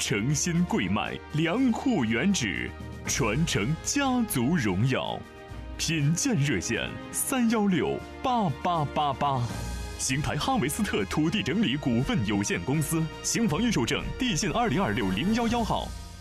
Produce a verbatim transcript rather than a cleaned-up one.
诚心贵脉，良户原址，传承家族荣耀。品鉴热线：三幺六八八八八。邢台哈维斯特土地整理股份有限公司，新房预售证地信二零二六零幺幺号。